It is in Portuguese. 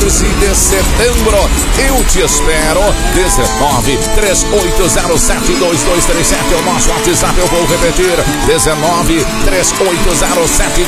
15 de setembro. Eu te espero. 19 3807 2237 é o nosso WhatsApp. Eu vou repetir: 19 3807